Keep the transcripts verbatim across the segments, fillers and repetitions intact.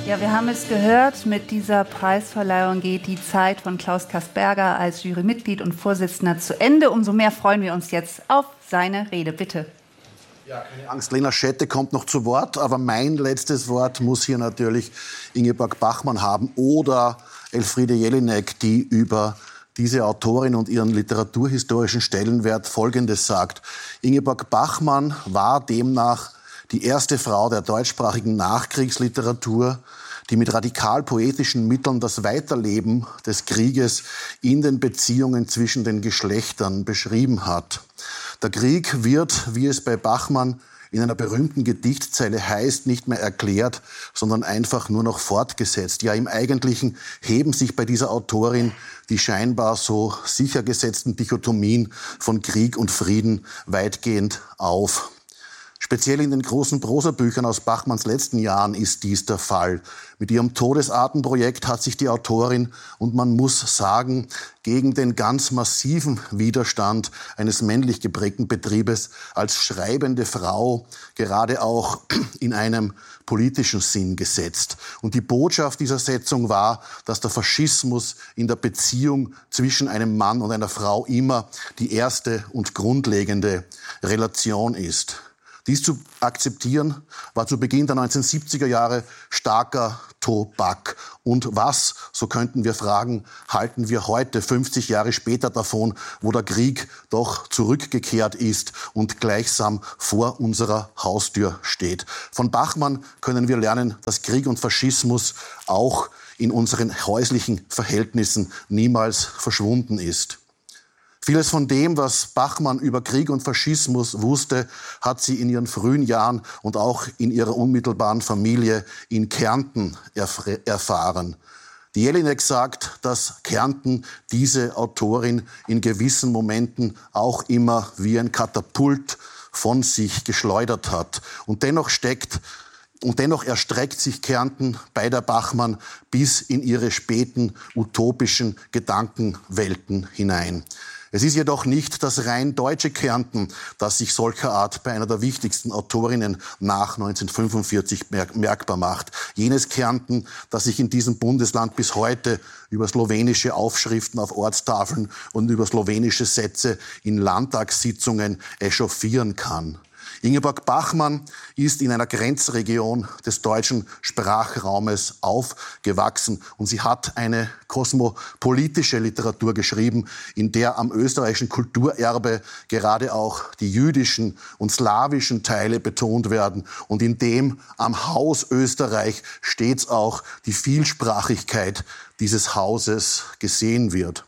Ja, wir haben es gehört, mit dieser Preisverleihung geht die Zeit von Klaus Kasperger als Jurymitglied und Vorsitzender zu Ende. Umso mehr freuen wir uns jetzt auf seine Rede. Bitte. Ja, keine Angst, Lena Schette kommt noch zu Wort, aber mein letztes Wort muss hier natürlich Ingeborg Bachmann haben oder Elfriede Jelinek, die über diese Autorin und ihren literaturhistorischen Stellenwert Folgendes sagt. Ingeborg Bachmann war demnach die erste Frau der deutschsprachigen Nachkriegsliteratur, die mit radikal-poetischen Mitteln das Weiterleben des Krieges in den Beziehungen zwischen den Geschlechtern beschrieben hat. Der Krieg wird, wie es bei Bachmann in einer berühmten Gedichtzeile heißt, nicht mehr erklärt, sondern einfach nur noch fortgesetzt. Ja, im Eigentlichen heben sich bei dieser Autorin die scheinbar so sicher gesetzten Dichotomien von Krieg und Frieden weitgehend auf. Speziell in den großen Prosabüchern aus Bachmanns letzten Jahren ist dies der Fall. Mit ihrem Todesartenprojekt hat sich die Autorin, und man muss sagen, gegen den ganz massiven Widerstand eines männlich geprägten Betriebes als schreibende Frau gerade auch in einem politischen Sinn gesetzt. Und die Botschaft dieser Setzung war, dass der Faschismus in der Beziehung zwischen einem Mann und einer Frau immer die erste und grundlegende Relation ist. Dies zu akzeptieren, war zu Beginn der neunzehnhundertsiebziger Jahre starker Tobak. Und was, so könnten wir fragen, halten wir heute, fünfzig Jahre später davon, wo der Krieg doch zurückgekehrt ist und gleichsam vor unserer Haustür steht? Von Bachmann können wir lernen, dass Krieg und Faschismus auch in unseren häuslichen Verhältnissen niemals verschwunden ist. Vieles von dem, was Bachmann über Krieg und Faschismus wusste, hat sie in ihren frühen Jahren und auch in ihrer unmittelbaren Familie in Kärnten erf- erfahren. Die Jelinek sagt, dass Kärnten diese Autorin in gewissen Momenten auch immer wie ein Katapult von sich geschleudert hat. Und dennoch steckt Und dennoch erstreckt sich Kärnten bei der Bachmann bis in ihre späten utopischen Gedankenwelten hinein. Es ist jedoch nicht das rein deutsche Kärnten, das sich solcher Art bei einer der wichtigsten Autorinnen nach neunzehnhundertfünfundvierzig merkbar macht. Jenes Kärnten, das sich in diesem Bundesland bis heute über slowenische Aufschriften auf Ortstafeln und über slowenische Sätze in Landtagssitzungen echauffieren kann. Ingeborg Bachmann ist in einer Grenzregion des deutschen Sprachraumes aufgewachsen und sie hat eine kosmopolitische Literatur geschrieben, in der am österreichischen Kulturerbe gerade auch die jüdischen und slawischen Teile betont werden und in dem am Haus Österreich stets auch die Vielsprachigkeit dieses Hauses gesehen wird.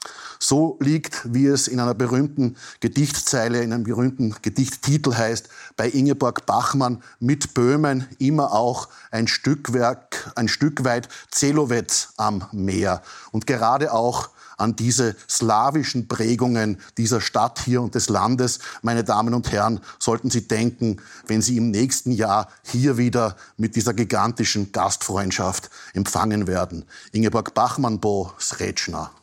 So liegt, wie es in einer berühmten Gedichtzeile, in einem berühmten Gedichttitel heißt, bei Ingeborg Bachmann mit Böhmen immer auch ein Stückwerk, ein Stück weit Zelowetz am Meer. Und gerade auch an diese slawischen Prägungen dieser Stadt hier und des Landes, meine Damen und Herren, sollten Sie denken, wenn Sie im nächsten Jahr hier wieder mit dieser gigantischen Gastfreundschaft empfangen werden. Ingeborg Bachmann bo Srečna.